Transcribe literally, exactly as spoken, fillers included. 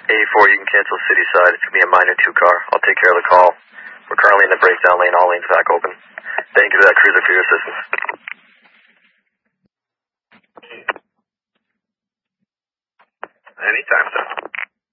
A four, you can cancel city side. It's going to be a minor two car. I'll take care of the call. We're currently in the breakdown lane. All lanes back open. Thank you to that cruiser for your assistance. Anytime, sir.